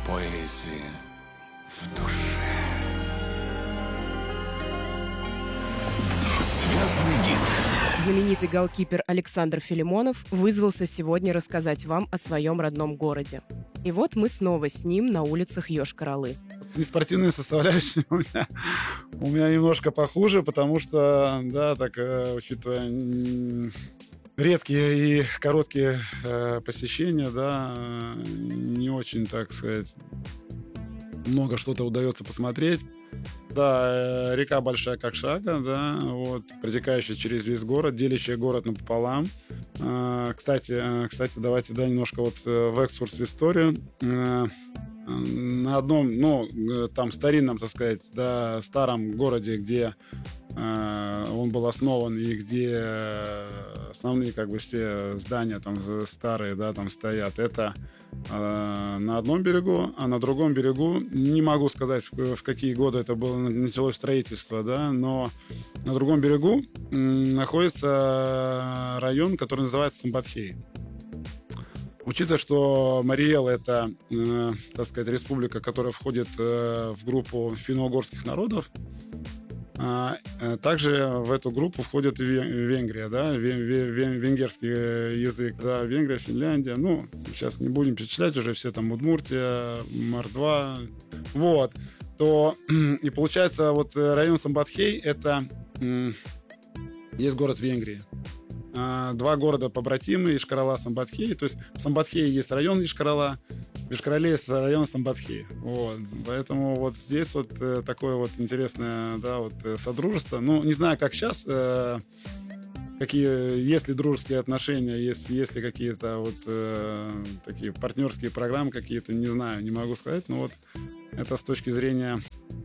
поэзии в душе. Звездный гид. Знаменитый голкипер Александр Филимонов вызвался сегодня рассказать вам о своем родном городе. И вот мы снова с ним на улицах Йошкар-Олы. Спортивные составляющие у меня немножко похуже, потому что, да, так, учитывая редкие и короткие посещения, да, не очень, так сказать, много что-то удается посмотреть. Да, река большая, как шага, да, вот, протекающая через весь город, делящая город напополам. Кстати, давайте, да, немножко вот в экскурс в историю. На одном, там старинном, так сказать, да, старом городе, где он был основан и где основные, как бы, все здания там старые, да, там стоят, это на одном берегу, а на другом берегу, не могу сказать, в какие годы это было, началось строительство, да, но на другом берегу находится район, который называется Самбатхей. Учитывая, что Марий Эл — это, так сказать, республика, которая входит в группу финно-угорских народов, также в эту группу входит Венгрия, да, венгерский язык, да, Венгрия, Финляндия, сейчас не будем перечислять уже все там Удмуртия, Мордва, вот, то и получается вот район Самбатхей — это есть город Венгрии. Два города побратимы, Йошкар-Ола, Самбатхей. То есть в Самбатхее есть район Йошкар-Ола, в Йошкар-Оле есть район Самбатхей. Вот. Поэтому вот здесь вот такое вот интересное, да, вот содружество. Не знаю, как сейчас, есть ли дружеские отношения, есть ли какие-то вот такие партнерские программы какие-то, не знаю, не могу сказать. Но вот это с точки зрения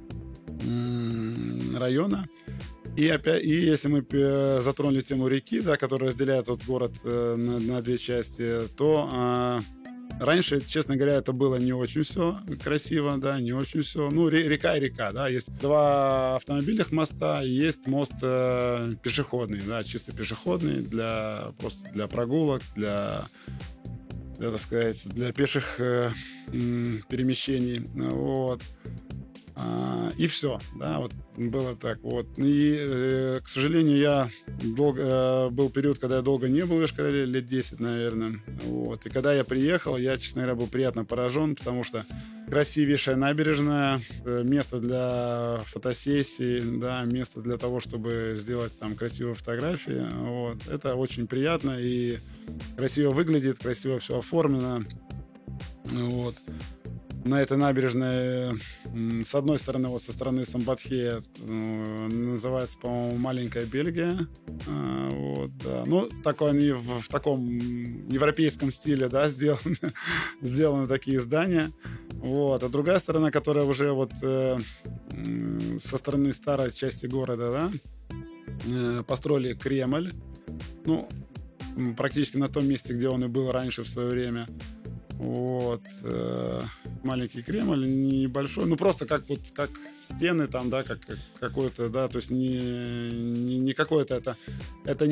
района. И если мы затронули тему реки, да, которая разделяет вот город на две части, то раньше, честно говоря, это было не очень все красиво, да, не очень все. Река и река, да, есть два автомобильных моста, и есть мост пешеходный, да, чисто пешеходный, просто для прогулок, для, так сказать, для пеших перемещений, вот. И все, да, вот было так вот. И, к сожалению, был период, когда я долго не был в Йошкар-Оле, лет 10, наверное, вот. И когда я приехал, я, честно говоря, был приятно поражен, потому что красивейшая набережная, место для фотосессий, да, место для того, чтобы сделать там красивые фотографии, вот. Это очень приятно и красиво выглядит, красиво все оформлено, вот. На этой набережной, с одной стороны, вот со стороны Самбатхея, называется, по-моему, Маленькая Бельгия. Вот, да. Такое они в таком европейском стиле, да, сделаны такие здания. Вот. А другая сторона, которая уже вот со стороны старой части города, да, построили Кремль. Практически на том месте, где он и был раньше в свое время. Вот, маленький Кремль, небольшой, просто как стены там, да, как какой-то, да, то есть не какое-то это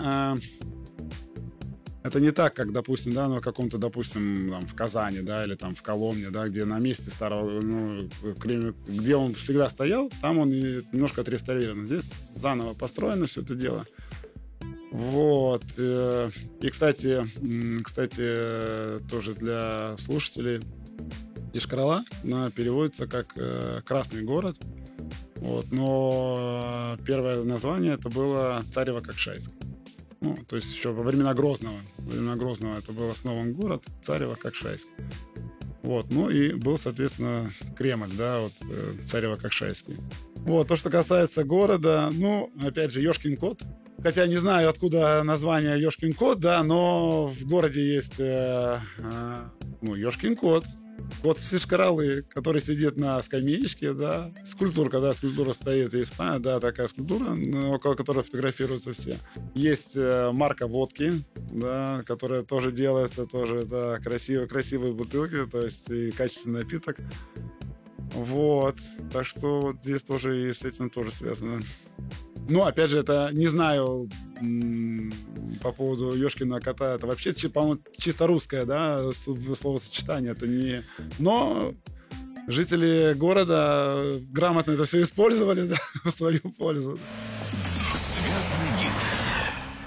не так, как, допустим, да, на каком-то, допустим, там, в Казани, да, или там в Коломне, да, где на месте старого, Кремля, где он всегда стоял, там он немножко отреставрирован. Здесь заново построено все это дело. Вот. И, кстати, тоже для слушателей, Йошкар-Ола переводится как «красный город». Вот. Но первое название это было Царево-Кокшайск. То есть еще во времена Грозного. Это был основан город Царево-Кокшайск. Вот. И был, соответственно, Кремль, да, вот Царево-Кокшайский. Вот. То, что касается города, опять же, Ёшкин кот. Хотя не знаю, откуда название Ёшкин кот, да, но в городе есть Ёшкин кот. Кот с Йошкар-Олы, который сидит на скамеечке, да. Скульптура стоит, есть, да, такая скульптура, около которой фотографируются все. Есть марка водки, да, которая тоже делается, тоже, да, красивые бутылки, то есть и качественный напиток. Вот. Так что вот здесь тоже и с этим тоже связано. Ну, опять же, это не знаю по поводу Ёшкина кота. Это вообще, по-моему, чисто русское, да, словосочетание. Это не... Но жители города грамотно это все использовали, да, в свою пользу. Звездный гид.